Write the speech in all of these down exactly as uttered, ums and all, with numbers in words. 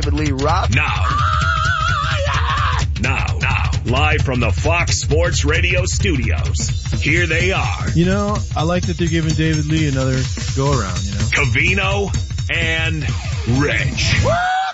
David Lee Roth. Now. Now, now, live from the Fox Sports Radio studios. Here they are. You know, I like that they're giving David Lee another go-around, you know. Covino and Rich.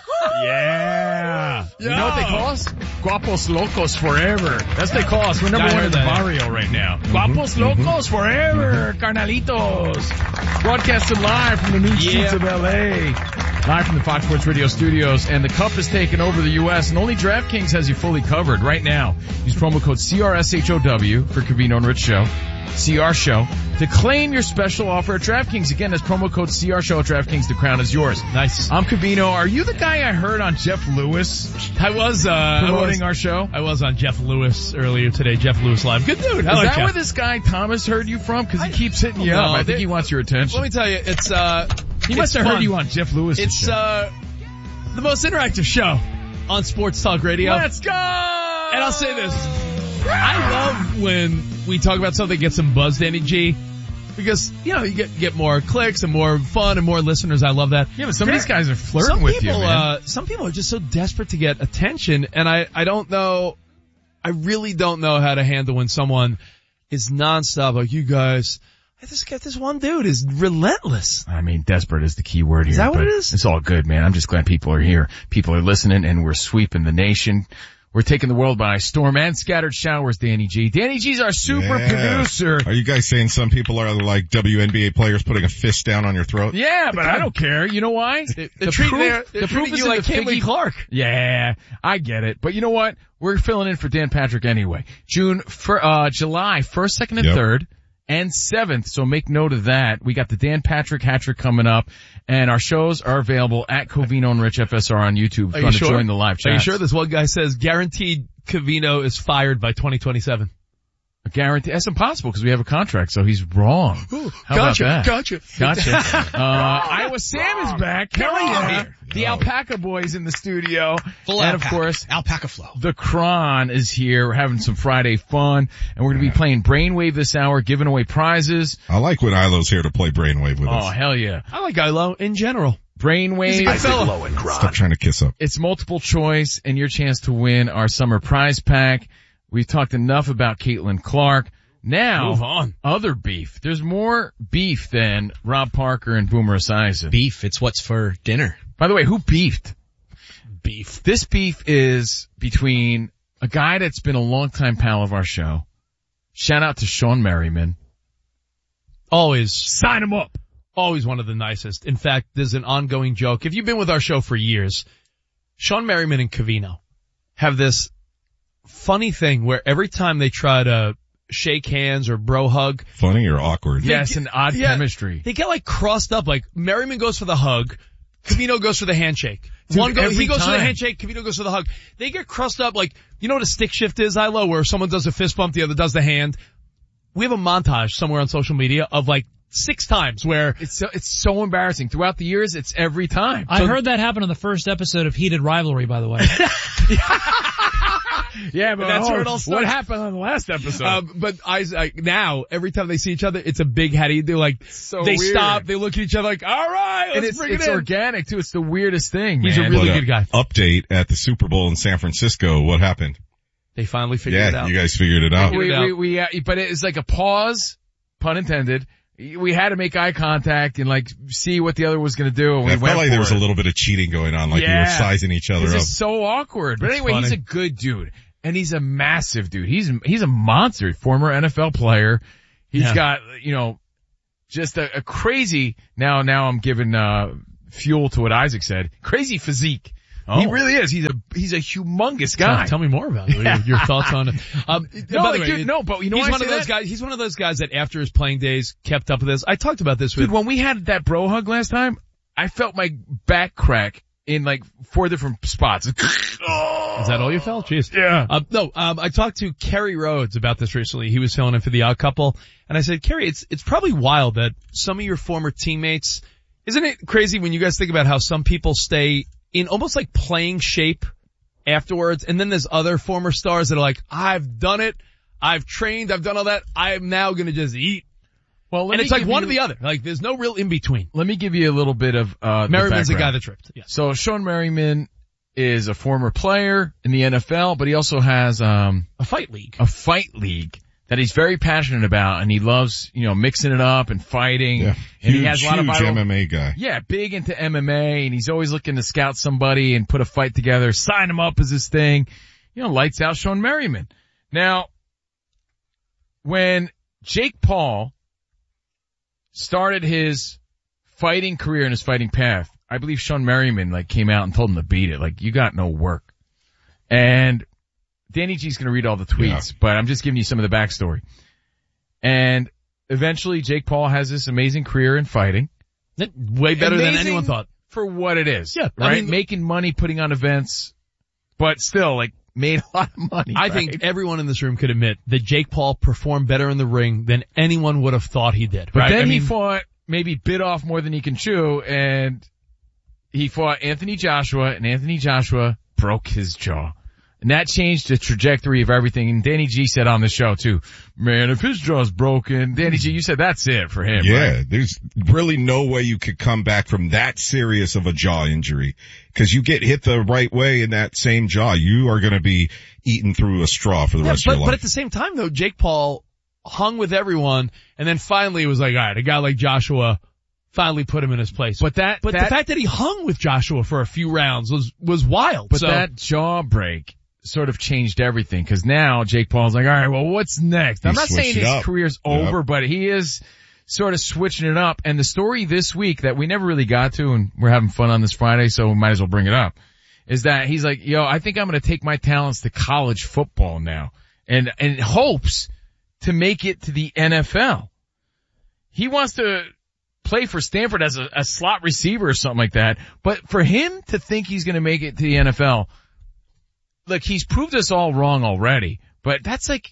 Yeah. You know what they call us? Guapos Locos Forever. That's what they call us. We're number one in the barrio right now. Mm-hmm. Guapos Locos mm-hmm. Forever. Mm-hmm. Carnalitos. Broadcasting live from the new streets yeah. of L A. Live from the Fox Sports Radio studios. And the cup is taken over the U S and only DraftKings has you fully covered right now. Use promo code C R S H O W for Covino and Rich Show. C R Show. To claim your special offer at DraftKings. Again, that's promo code C R Show at DraftKings. The crown is yours. Nice. I'm Covino. Are you the guy I heard on Jeff Lewis? I was, uh, promoting I was, our show? I was on Jeff Lewis earlier today. Jeff Lewis Live. Good dude. I is like that Jeff. where this guy Thomas heard you from? Cause he I, keeps hitting you no, up. I think they, he wants your attention. Let me tell you, it's, uh, he must have fun. heard you on Jeff Lewis. It's, show. uh, the most interactive show on Sports Talk Radio. Let's go! And I'll say this. I love when we talk about something that gets some buzz, Danny G. Because, you know, you get get more clicks and more fun and more listeners. I love that. Yeah, but some of these guys are flirting some with people, you, man. Uh, some people are just so desperate to get attention, and I, I don't know, I really don't know how to handle when someone is nonstop like, you guys, I just got this one dude is relentless. I mean, desperate is the key word here. Is that what it is? It's all good, man. I'm just glad people are here. People are listening, and we're sweeping the nation. We're taking the world by storm and scattered showers, Danny G. Danny G's our super yeah. producer. Are you guys saying some people are like W N B A players putting a fist down on your throat? Yeah, but I don't care. You know why? The, the, the treat, proof, the proof is you like Caitlin Clark. Yeah, I get it. But you know what? We're filling in for Dan Patrick anyway. June, for, uh, July first, second, and yep. third. And seventh, so make note of that. We got the Dan Patrick hat-trick coming up, and our shows are available at Covino and Rich F S R on YouTube. Are you sure? To join the live chat. Are you sure? This one guy says guaranteed Covino is fired by twenty twenty-seven. A guarantee? That's impossible because we have a contract, so he's wrong. How gotcha, about that? Gotcha, gotcha. uh, Iowa Sam is back. Hell yeah. The oh. Alpaca Boys in the studio. Full and alpaca. of course, Alpaca Flow. The Kron is here. We're having some Friday fun, and we're going to be playing Brainwave this hour, giving away prizes. I like when Ilo's here to play Brainwave with oh, us. Oh, hell yeah. I like Ilo in general. Brainwave. Stop trying to kiss up. It's multiple choice and your chance to win our summer prize pack. We've talked enough about Caitlin Clark. Now, move on. Other beef. There's more beef than Rob Parker and Boomer Esiason. Beef, it's what's for dinner. By the way, who beefed? Beef. This beef is between a guy that's been a longtime pal of our show. Shout out to Sean Merriman. Always. Sign him up. Always one of the nicest. In fact, there's an ongoing joke. If you've been with our show for years, Sean Merriman and Covino have this funny thing where every time they try to shake hands or bro hug. Funny or awkward? Yes, an odd yeah, chemistry. They get like crossed up, like Merriman goes for the hug, Covino goes for the handshake. Dude, One go, he goes time. for the handshake, Covino goes for the hug. They get crossed up like, you know what a stick shift is, Ilo, where someone does a fist bump, the other does the hand. We have a montage somewhere on social media of like six times where it's so, it's so embarrassing. Throughout the years, it's every time. I so, heard that happen on the first episode of Heated Rivalry, by the way. Yeah, but that's oh, where it all starts. What happened on the last episode? Um, but I, I, now, every time they see each other, it's a big heady. They're like, so they weird. stop, they look at each other like, all right, let's and it's, bring it's it in. organic too. It's the weirdest thing, man. He's a really but, uh, good guy. Update at the Super Bowl in San Francisco. What happened? They finally figured yeah, it out. you guys figured it out. We, it out. we, we, uh, but it's like a pause, pun intended. We had to make eye contact and like see what the other was going to do. And we I went felt like for there was it. a little bit of cheating going on, like yeah. you were sizing each other this up. Is so awkward. But It's anyway, funny. he's a good dude. And he's a massive dude. He's, he's a monster, former N F L player. He's Yeah. got, you know, just a, a crazy, now, now I'm giving, uh, fuel to what Isaac said. Crazy physique. Oh. He really is. He's a, he's a humongous guy. Tell, tell me more about it. Your, your thoughts on it. Um, No, by like, the way, dude, no, but you know he's why I one of say those that? guys, he's one of those guys that after his playing days kept up with this. I talked about this with, Dude, when we had that bro hug last time, I felt my back crack in like four different spots. is that all you felt? Jeez. Yeah. Um, no, um, I talked to Kerry Rhodes about this recently. He was filling in for The Odd Couple. And I said, Kerry, it's, it's probably wild that some of your former teammates, isn't it crazy when you guys think about how some people stay in almost like playing shape afterwards, and then there's other former stars that are like, I've done it, I've trained, I've done all that, I'm now gonna just eat. Well, let and me it's like give one you, or the other. Like there's no real in between. Let me give you a little bit of, uh, the Merriman's the background. guy that tripped. Yes. So Sean Merriman is a former player in the N F L, but he also has um A fight league. a fight league that he's very passionate about, and he loves, you know, mixing it up and fighting. Yeah. And Huge, he has a lot of huge viral, M M A guy. yeah, big into M M A, and he's always looking to scout somebody and put a fight together, sign him up as his thing. You know, lights out Sean Merriman. Now, when Jake Paul started his fighting career and his fighting path, I believe Sean Merriman like came out and told him to beat it. Like, you got no work. And Danny G's going to read all the tweets, yeah. but I'm just giving you some of the backstory. And eventually Jake Paul has this amazing career in fighting. Way better amazing than anyone thought. For what it is. Yeah. Right? I mean, making money, putting on events, but still like made a lot of money. I right? think everyone in this room could admit that Jake Paul performed better in the ring than anyone would have thought he did. But right? then I he mean, fought, maybe bit off more than he can chew, and he fought Anthony Joshua, and Anthony Joshua broke his jaw. And that changed the trajectory of everything. And Danny G said on the show too, man, if his jaw's broken, Danny G, you said that's it for him. Yeah, right? There's really no way you could come back from that serious of a jaw injury. Cause you get hit the right way in that same jaw, you are going to be eaten through a straw for the yeah, rest but, of your but life. at the same time though, Jake Paul hung with everyone, and then finally it was like, all right, a guy like Joshua finally put him in his place. But that, but that, the fact that he hung with Joshua for a few rounds was, was wild. But so, that jaw break sort of changed everything, because now Jake Paul's like, all right, well, what's next? I'm He not saying his up. career's Yep. over, but he is sort of switching it up. And the story this week that we never really got to, and we're having fun on this Friday, so we might as well bring it up, is that he's like, yo, I think I'm going to take my talents to college football now, and and hopes to make it to the N F L. He wants to play for Stanford as a, a slot receiver or something like that, but for him to think he's going to make it to the N F L, look, he's proved us all wrong already, but that's like,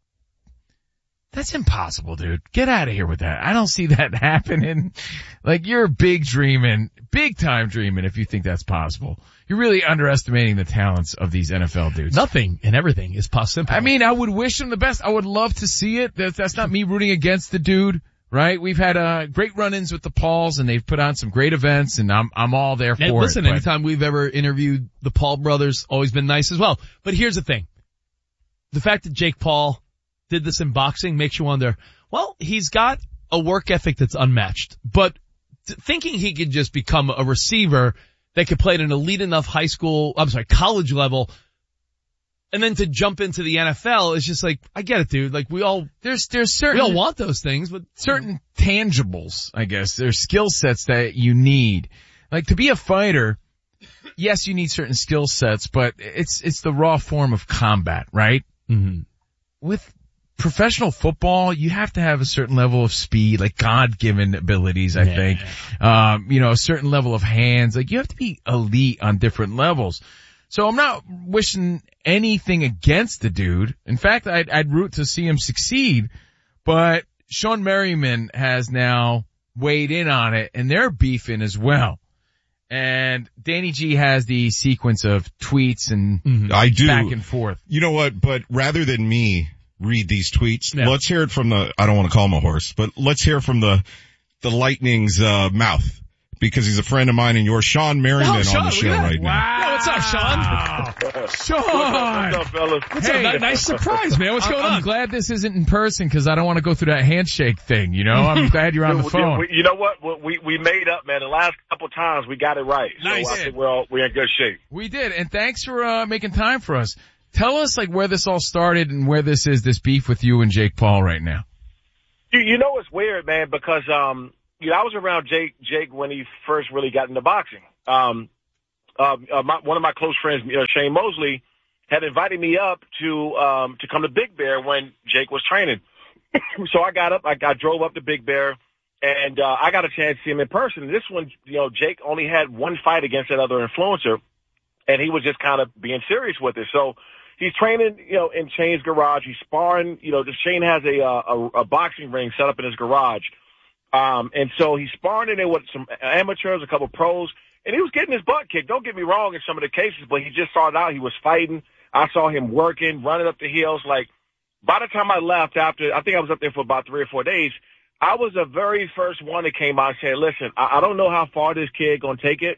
that's impossible, dude. Get out of here with that. I don't see that happening. Like, you're big dreaming, big time dreaming if you think that's possible. You're really underestimating the talents of these N F L dudes. Nothing and everything is possible. I mean, I would wish him the best. I would love to see it. That's, that's not me rooting against the dude, right? We've had, uh, great run-ins with the Pauls, and they've put on some great events, and I'm, I'm all there for and it. Listen, but anytime we've ever interviewed the Paul brothers, always been nice as well. But here's the thing. The fact that Jake Paul did this in boxing makes you wonder, well, he's got a work ethic that's unmatched, but th- thinking he could just become a receiver that could play at an elite enough high school, I'm sorry, college level, and then to jump into the N F L is just like, I get it, dude. Like, we all, there's, there's certain, we all want those things, but certain tangibles, I guess. There's skill sets that you need. Like, to be a fighter, yes, you need certain skill sets, but it's, it's the raw form of combat, right? Mm-hmm. With professional football, you have to have a certain level of speed, like God-given abilities, I yeah. think. Um, you know, a certain level of hands. Like, you have to be elite on different levels. So I'm not wishing anything against the dude. In fact, I'd, I'd root to see him succeed, but Sean Merriman has now weighed in on it, and they're beefing as well. And Danny G has the sequence of tweets and mm-hmm. I do. back and forth. You know what? But rather than me read these tweets, yeah. let's hear it from the, I don't want to call him a horse, but let's hear from the, the Lightning's, uh, mouth. Because he's a friend of mine and yours, Sean Merriman, oh, Sean, on the show right wow. now. Yeah, what's up, Sean? Sean! What's up, fellas? What's Hey, up? Nice surprise, man. What's going I'm on? glad this isn't in person because I don't want to go through that handshake thing, you know? I'm glad you're on the phone. We, you know what? We we made up, man. The last couple times we got it right. Nice. So I think we're all, we're in good shape. We did, and thanks for uh making time for us. Tell us, like, where this all started and where this is, this beef with you and Jake Paul right now. You, you know it's weird, man, because um you know I was around Jake Jake when he first really got into boxing. Um, uh, uh my, one of my close friends, uh, Shane Mosley, had invited me up to um to come to Big Bear when Jake was training. So I got up, I, I drove up to Big Bear, and uh I got a chance to see him in person. This one, you know, Jake only had one fight against that other influencer, and he was just kind of being serious with it. So he's training, you know, in Shane's garage. He's sparring, you know, Shane has a, a, a boxing ring set up in his garage. Um, and so he's sparring in there with some amateurs, a couple pros, and he was getting his butt kicked. Don't get me wrong in some of the cases, but he just started out. He was fighting. I saw him working, running up the hills. Like, by the time I left after, I think I was up there for about three or four days, I was the very first one that came out and said, listen, I, I don't know how far this kid gonna take it,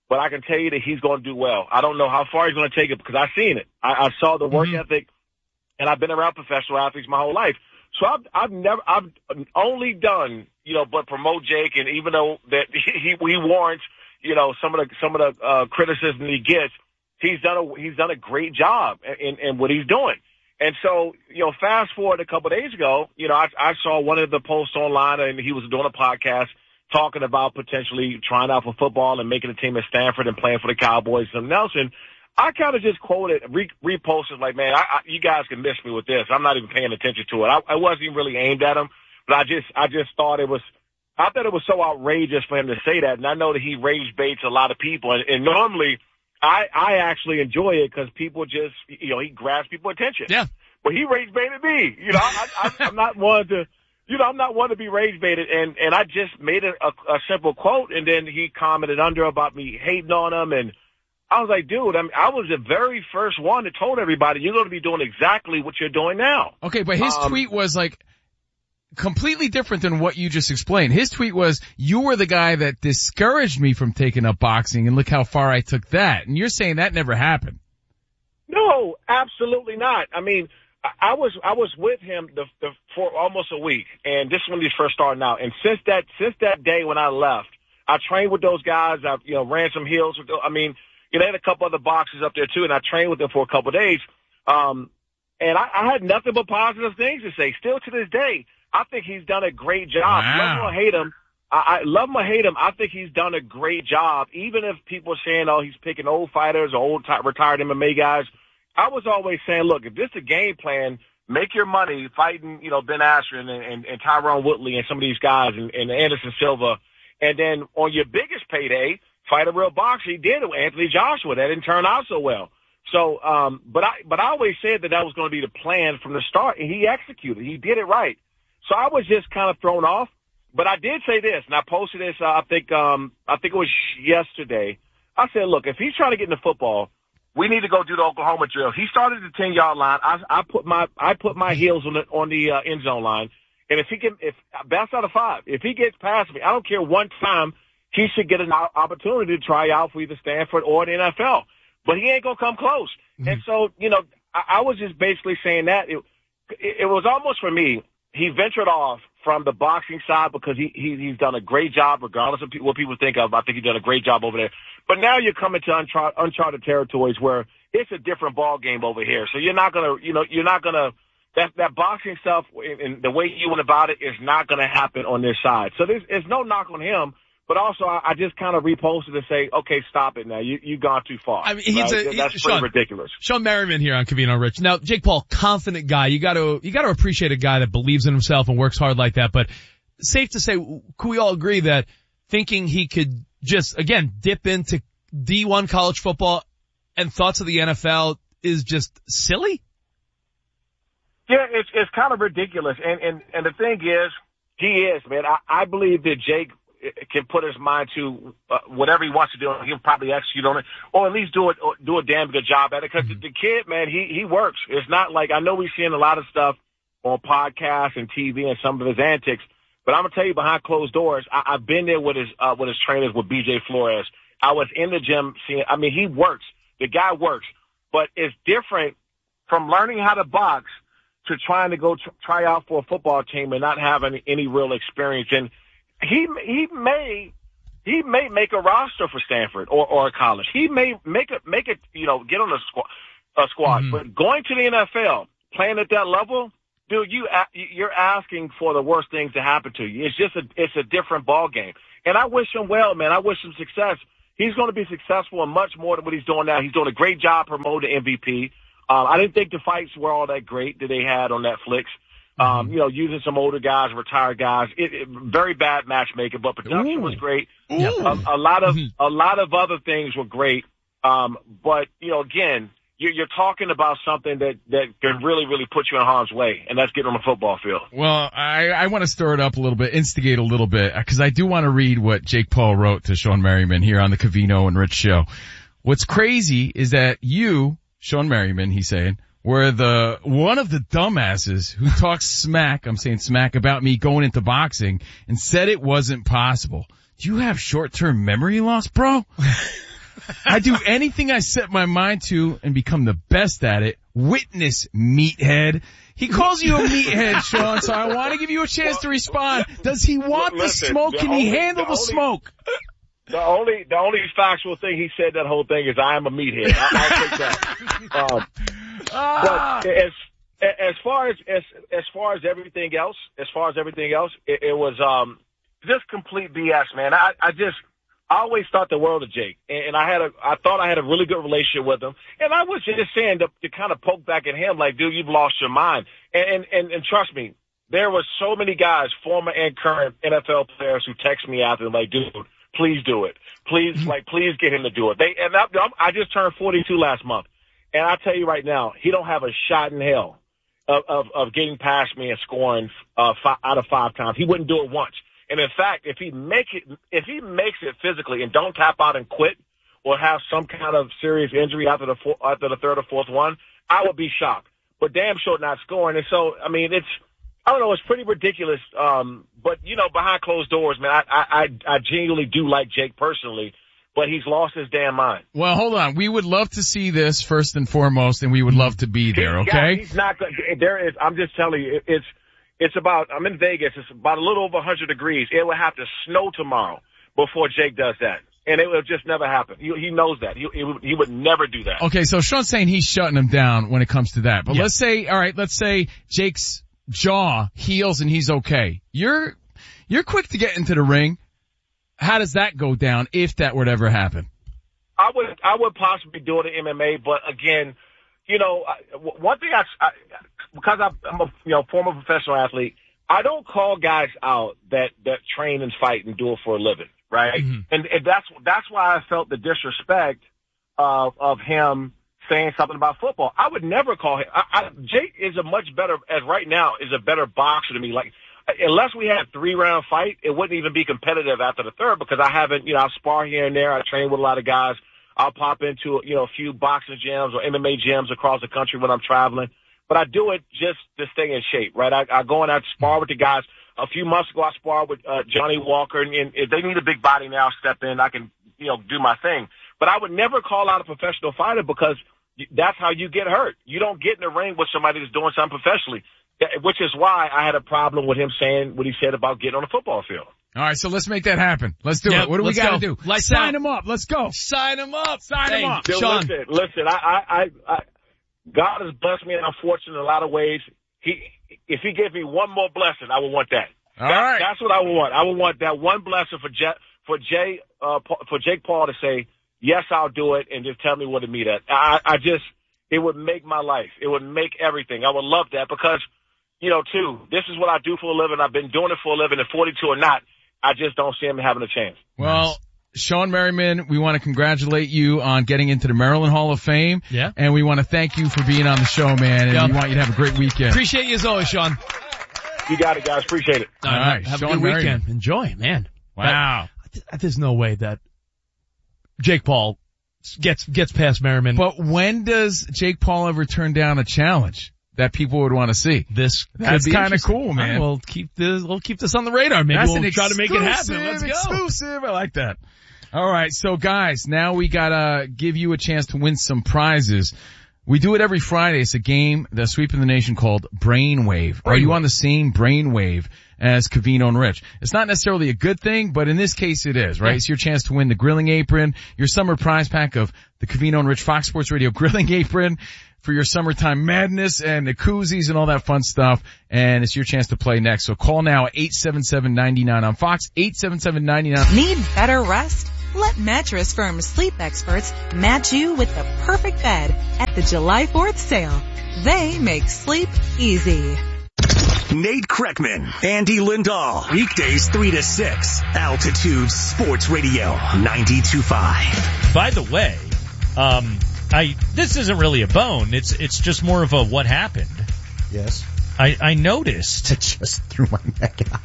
but I can tell you that he's going to do well. I don't know how far he's going to take it because I've seen it. I, I saw the work mm-hmm. ethic, and I've been around professional athletes my whole life. So I've, I've never, I've only done, you know, but promote Jake, and even though that he, he, he warrants, you know, some of the, some of the, uh, criticism he gets, he's done a, he's done a great job in, in what he's doing. And so, you know, fast forward a couple of days ago, you know, I, I saw one of the posts online, and he was doing a podcast talking about potentially trying out for football and making a team at Stanford and playing for the Cowboys and Nelson. I kind of just quoted, re- reposted like, man, I, I, you guys can miss me with this. I'm not even paying attention to it. I, I wasn't even really aimed at him, but I just, I just thought it was, I thought it was so outrageous for him to say that. And I know that he rage baits a lot of people, and, and normally, I, I actually enjoy it because people just, you know, he grabs people's attention. Yeah. But he rage baited me. You know, I, I, I'm not one to, you know, I'm not one to be rage baited. And, and I just made a, a, a simple quote, and then he commented under about me hating on him. And I was like, dude, I mean, I was the very first one that told everybody you're going to be doing exactly what you're doing now. Okay, but his um, tweet was like, completely different than what you just explained. His tweet was, you were the guy that discouraged me from taking up boxing, and look how far I took that. And you're saying that never happened. No, absolutely not. I mean, I was, I was with him the, the, for almost a week, and this is when he first started out. And since that, since that day when I left, I trained with those guys. I, you know, ran some hills with, I mean, you know, they had a couple other boxers up there too, and I trained with them for a couple of days. Um, and I, I had nothing but positive things to say. Still to this day, I think he's done a great job. Wow. Love him or hate him. I, I love him or hate him. I think he's done a great job. Even if people are saying, oh, he's picking old fighters or old t- retired M M A guys. I was always saying, look, if this is a game plan, make your money fighting, you know, Ben Askren and, and, and Tyron Woodley and some of these guys and, and Anderson Silva. And then on your biggest payday, fight a real boxer. He did it with Anthony Joshua. That didn't turn out so well. So, um, but I, but I always said that that was going to be the plan from the start, and he executed. He did it right. So I was just kind of thrown off, but I did say this, and I posted this, uh, I think, um, I think it was yesterday. I said, look, if he's trying to get into football, we need to go do the Oklahoma drill. He started the ten yard line. I, I put my, I put my heels on the, on the, uh, end zone line. And if he can, if, best out of five, if he gets past me, I don't care one time, he should get an opportunity to try out for either Stanford or the N F L. But he ain't gonna come close. Mm-hmm. And so, you know, I, I was just basically saying that it, it, it was almost for me, he ventured off from the boxing side because he, he he's done a great job, regardless of what people think of. I think he's done a great job over there. But now you're coming to unchar- uncharted territories where it's a different ball game over here. So you're not gonna, you know, you're not gonna that that boxing stuff and the way you went about it is not gonna happen on this side. So there's, there's no knock on him. But also, I, I just kind of reposted to say, okay, stop it now. You, you've gone too far. I mean, he's right? a, That's he, pretty Sean, ridiculous. Sean Merriman here on Covino Rich. Now, Jake Paul, confident guy. You gotta, you gotta appreciate a guy that believes in himself and works hard like that. But safe to say, can we all agree that thinking he could just, again, dip into D one college football and thoughts of the N F L is just silly? Yeah, it's, it's kind of ridiculous. And, and, and the thing is, he is, man. I, I believe that Jake can put his mind to uh, whatever he wants to do. He'll probably execute on it, or at least do it, do a damn good job at it. Because mm-hmm. the, the kid, man, he he works. It's not like I know we've seen a lot of stuff on podcasts and T V and some of his antics, but I'm gonna tell you behind closed doors, I, I've been there with his uh, with his trainers with B J Flores. I was in the gym seeing. I mean, he works. The guy works, but it's different from learning how to box to trying to go tr- try out for a football team and not having any real experience. And He he may he may make a roster for Stanford or, or a college. He may make it make it you know get on a squad a squad. Mm-hmm. But going to the N F L, playing at that level, dude, you you're asking for the worst things to happen to you. It's just a it's a different ball game. And I wish him well, man. I wish him success. He's going to be successful in much more than what he's doing now. He's doing a great job promoting M V P. Um, I didn't think the fights were all that great that they had on Netflix. Um, you know, using some older guys, retired guys. It, it, very bad matchmaking, but production Ooh. was great. A, a lot of a lot of other things were great. Um, but you know, again, you're, you're talking about something that that can really, really put you in harm's way, and that's getting on the football field. Well, I I want to stir it up a little bit, instigate a little bit, because I do want to read what Jake Paul wrote to Sean Merriman here on the Covino and Rich show. What's crazy is that you, Sean Merriman, he's saying, were the, one of the dumbasses who talked smack, I'm saying smack, about me going into boxing and said it wasn't possible. Do you have short-term memory loss, bro? I do anything I set my mind to and become the best at it. Witness, meathead. He calls you a meathead, Sean, so I want to give you a chance to respond. Does he want Listen, the smoke? the Can only, he handle the, the the only, smoke? The only, the only factual thing he said that whole thing is I am a meathead. I, I'll take that. Um, Ah. but as, as far as, as, as far as everything else, as far as everything else, it, it was, um, just complete B S, man. I, I just, I always thought the world of Jake, and I had a, I thought I had a really good relationship with him, and I was just saying to, to kind of poke back at him, like, dude, you've lost your mind, and, and, and, and trust me, there were so many guys, former and current N F L players, who text me after, like, dude, please do it, please, like, please get him to do it. They, and I, I just turned forty-two last month, and I tell you right now, he don't have a shot in hell of, of, of getting past me and scoring uh, five, out of five times. He wouldn't do it once. And in fact, if he make it, if he makes it physically and don't tap out and quit or have some kind of serious injury after the four, after the third or fourth one, I would be shocked. But damn sure not scoring. And so, I mean, it's, I don't know, it's pretty ridiculous. Um, but you know, behind closed doors, man, I, I, I, I genuinely do like Jake personally, but he's lost his damn mind. Well, hold on. We would love to see this first and foremost, and we would love to be there. He's, okay? Yeah, he's not. There is. I'm just telling you, it's. It's about, I'm in Vegas, it's about a little over one hundred degrees. It will have to snow tomorrow before Jake does that. And it will just never happen. He, he knows that. He, he, would, he would never do that. Okay, so Sean's saying he's shutting him down when it comes to that. But Yeah. let's say, alright, let's say Jake's jaw heals and he's okay. You're, you're quick to get into the ring. How does that go down if that were to ever happen? I would, I would possibly do it in M M A, but again, you know, one thing I, I because I'm a you know former professional athlete, I don't call guys out that that train and fight and do it for a living, right? Mm-hmm. And, and that's that's why I felt the disrespect of of him saying something about football. I would never call him. I, I, Jake is a much better, as right now, is a better boxer to me. Like, unless we had a three round fight, it wouldn't even be competitive after the third because I haven't, you know, I spar here and there. I train with a lot of guys. I'll pop into, you know, a few boxing gyms or M M A gyms across the country when I'm traveling. But I do it just to stay in shape, right? I, I go and I spar with the guys. A few months ago, I sparred with uh, Johnny Walker, and, and if they need a big body now, step in. I can, you know, do my thing. But I would never call out a professional fighter because that's how you get hurt. You don't get in the ring with somebody that's doing something professionally, which is why I had a problem with him saying what he said about getting on the football field. All right, so let's make that happen. Let's do yep, it. What do we got to do? Lights Sign out. him up. Let's go. Sign him up. Sign hey, him up. Dude, Sean. Listen, listen. I, I, I, I, God has blessed me, and I'm fortunate in a lot of ways. He, if He gave me one more blessing, I would want that. All that right. That's what I would want. I would want that one blessing for Jay, for Jay, uh, for Jake Paul to say, yes, I'll do it, and just tell me where to meet at. I, I just, it would make my life. It would make everything. I would love that because, you know, too, this is what I do for a living. I've been doing it for a living, and forty-two or not, I just don't see him having a chance. Well, Sean Merriman, we want to congratulate you on getting into the Maryland Hall of Fame. Yeah. And we want to thank you for being on the show, man. And Yep. we want you to have a great weekend. Appreciate you as always, Sean. You got it, guys. Appreciate it. All All right. right, Have Sean a good Merriman. weekend. Enjoy, man. Wow. That, there's no way that Jake Paul gets gets past Merriman. But when does Jake Paul ever turn down a challenge that people would want to see? This That's could be kind of interesting. cool, man. We'll keep this. We'll keep this on the radar. Maybe That's we'll an try to make it happen. Let's go. Exclusive. I like that. All right. So guys, now we gotta give you a chance to win some prizes. We do it every Friday. It's a game that's sweeping the nation called Brainwave. Are you on the same brainwave as Covino and Rich? It's not necessarily a good thing, but in this case it is, right? Yeah. It's your chance to win the grilling apron, your summer prize pack of the Covino and Rich Fox Sports Radio grilling apron for your summertime madness and the koozies and all that fun stuff. And it's your chance to play next. So call now, eight seven seven, nine nine on Fox, eight seven seven, nine nine. Need better rest? Let Mattress Firm sleep experts match you with the perfect bed at the July fourth sale. They make sleep easy. Nate Kreckman, Andy Lindahl, weekdays three to six, Altitude Sports Radio, ninety-two point five. By the way, um, I, this isn't really a bone. It's, it's just more of a what happened. Yes. I, I noticed. I just threw my neck out.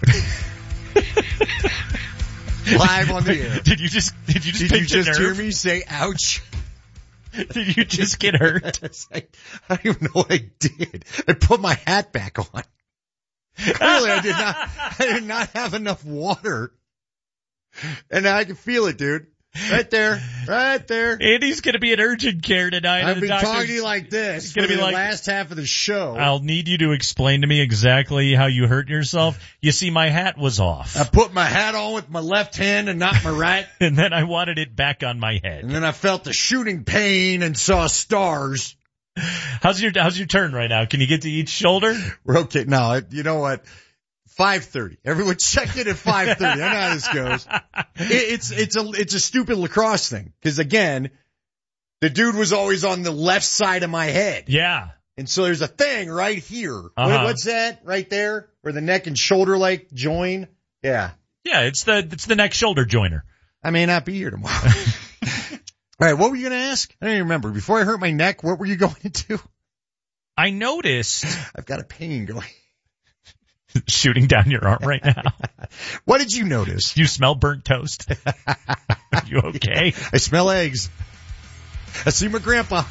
Live on the air. Did you just, did you just, Did you pinch a just hear nerve? me say ouch? Did you just get hurt? I, I don't even know what I did. I put my hat back on. Clearly I did not, I did not have enough water. And I can feel it, dude. Right there. Right there. Andy's going to be in urgent care tonight. I've been talking to you like this It's for gonna be the like, last half of the show. I'll need you to explain to me exactly how you hurt yourself. You see, my hat was off. I put my hat on with my left hand and not my right. And then I wanted it back on my head. And then I felt the shooting pain and saw stars. How's your, how's your turn right now? Can you get to each shoulder? We're okay. No, you know what? five thirty. Everyone check in at five thirty. I know how this goes. It, it's, it's a, it's a stupid lacrosse thing. Cause again, the dude was always on the left side of my head. Yeah. And so there's a thing right here. Uh-huh. What, what's that right there? Where the neck and shoulder like join? Yeah. Yeah, it's the, it's the neck shoulder joiner. I may not be here tomorrow. All right. What were you going to ask? I don't even remember. Before I hurt my neck, what were you going to do? I noticed. I've got a pain going. Shooting down your arm right now. What did you notice? You smell burnt toast. Are you okay? I smell eggs. I see my grandpa.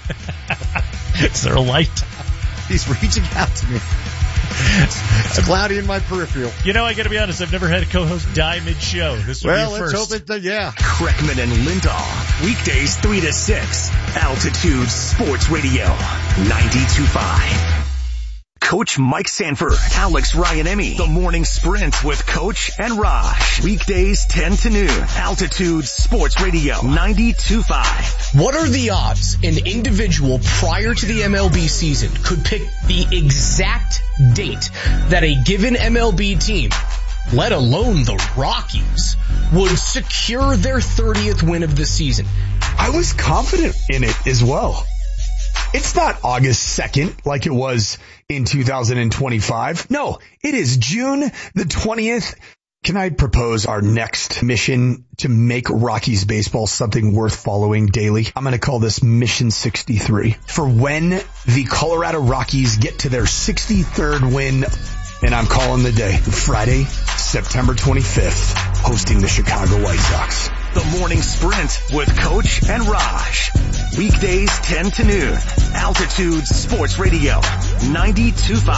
Is there a light? He's reaching out to me. It's cloudy in my peripheral. You know, I gotta be honest, I've never had a co-host die mid-show. This will well, be a let's first. hope it does, yeah. Kreckman and Lindahl. Weekdays three to six. Altitude Sports Radio. ninety-two point five. Coach Mike Sanford, Alex Ryanemi, The Morning Sprint with Coach and Raj. Weekdays ten to noon. Altitude Sports Radio. ninety-two point five. What are the odds an individual prior to the M L B season could pick the exact date that a given M L B team, let alone the Rockies, would secure their thirtieth win of the season? I was confident in it as well. It's not August second like it was in two thousand twenty-five. No, it is June the twentieth. Can I propose our next mission to make Rockies baseball something worth following daily? I'm going to call this Mission sixty-three. For when the Colorado Rockies get to their sixty-third win, and I'm calling the day Friday, September twenty-fifth, hosting the Chicago White Sox. The Morning Sprint with Coach and Raj. Weekdays ten to noon. Altitude Sports Radio. ninety-two point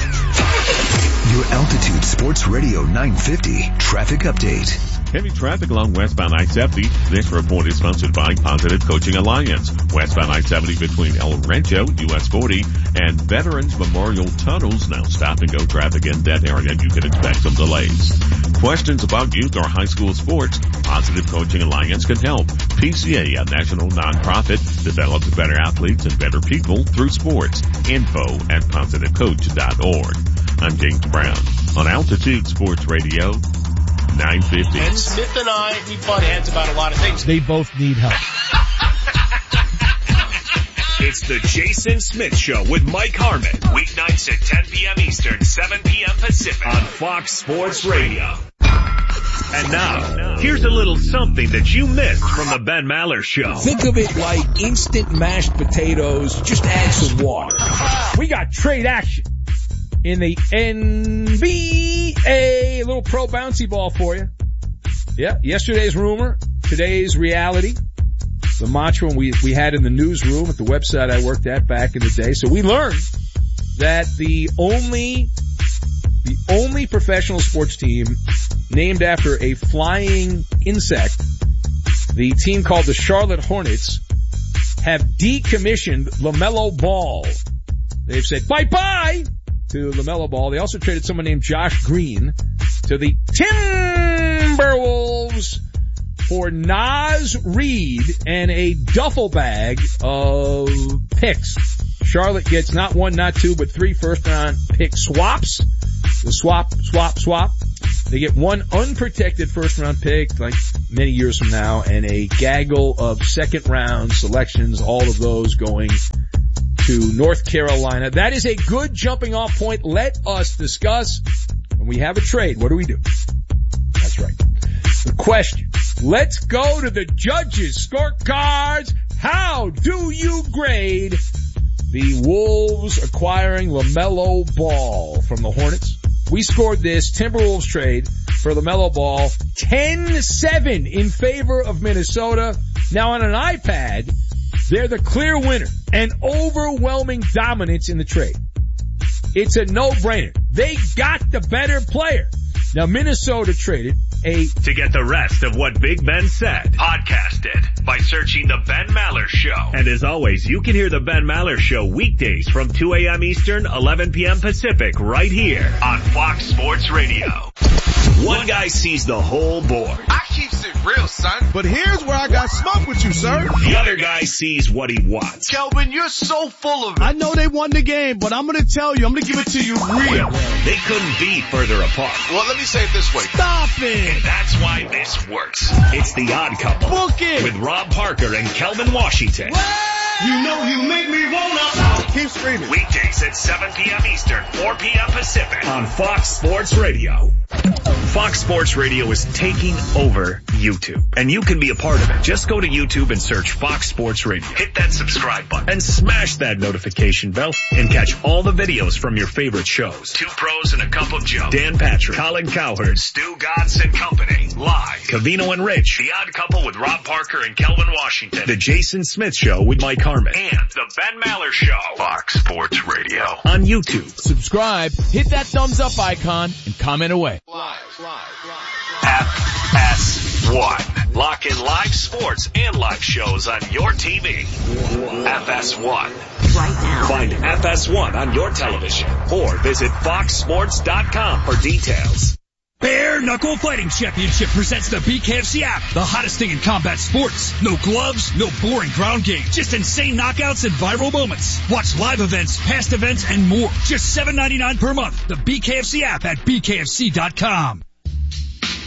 five. Your Altitude Sports Radio nine fifty traffic update. Heavy traffic along westbound I seventy. This report is sponsored by Positive Coaching Alliance. Westbound I seventy between El Rancho, U S forty, and Veterans Memorial Tunnels. Now stop and go traffic in that area. You can expect some delays. Questions about youth or high school sports? Positive Coaching Alliance can help. P C A, a national nonprofit, develops better athletes and better people through sports. Info at positive coach dot org. I'm James Brown on Altitude Sports Radio. nine fifty. And Smith and I, we butt heads about a lot of things. They both need help. It's the Jason Smith Show with Mike Harmon. Weeknights at ten p.m. Eastern, seven p.m. Pacific on Fox Sports Radio. And now, here's a little something that you missed from the Ben Maller Show. Think of it like instant mashed potatoes. Just add some water. We got trade action in the N B A. A little pro bouncy ball for you. Yeah, yesterday's rumor, today's reality. The mantra we, we had in the newsroom at the website I worked at back in the day. So we learned that the only, the only professional sports team named after a flying insect, the team called the Charlotte Hornets, have decommissioned LaMelo Ball. They've said bye-bye to LaMelo Ball. They also traded someone named Josh Green to the Timberwolves for Naz Reid and a duffel bag of picks. Charlotte gets not one, not two, but three first round pick swaps. The swap, swap, swap. They get one unprotected first round pick, like many years from now, and a gaggle of second round selections, all of those going to North Carolina. That is a good jumping off point. Let us discuss when we have a trade. What do we do? That's right. The question. Let's go to the judges' scorecards. How do you grade the Wolves acquiring LaMelo Ball from the Hornets? We scored this Timberwolves trade for LaMelo Ball ten seven in favor of Minnesota. Now on an iPad, they're the clear winner and overwhelming dominance in the trade. It's a no-brainer. They got the better player. Now Minnesota traded eight. To get the rest of what Big Ben said, podcast it by searching The Ben Maller Show. And as always, you can hear The Ben Maller Show weekdays from two a.m. Eastern, eleven p.m. Pacific, right here on Fox Sports Radio. One guy sees the whole board. I keeps it real, son. But here's where I got smoke with you, sir. The other guy sees what he wants. Kelvin, you're so full of it. I know they won the game, but I'm going to tell you, I'm going to give it to you real. They couldn't be further apart. Well, let me say it this way. Stop it. And that's why this works. It's The Odd Couple. Book it. With Rob Parker and Kelvin Washington. You know you make me wanna. Keep screaming. Weekdays at seven p.m. Eastern, four p.m. Pacific on Fox Sports Radio. Fox Sports Radio is taking over YouTube, and you can be a part of it. Just go to YouTube and search Fox Sports Radio. Hit that subscribe button and smash that notification bell and catch all the videos from your favorite shows. Two Pros and a Cup of Joe. Dan Patrick, Colin Cowherd, Stu Godson Company. Live. Cavino and Rich. The Odd Couple with Rob Parker and Kelvin Washington. The Jason Smith Show with Mike Harmon. And The Ben Maller Show. Fox Sports Radio. On YouTube. Subscribe, hit that thumbs up icon, and comment away. Live, live, live. F S one. Lock in live sports and live shows on your T V. F S one. Right now. Find F S one on your television or visit fox sports dot com for details. Bare Knuckle Fighting Championship presents the B K F C app, the hottest thing in combat sports. No gloves, no boring ground game, just insane knockouts and viral moments. Watch live events, past events, and more. Just seven ninety-nine per month. The B K F C app at B K F C dot com.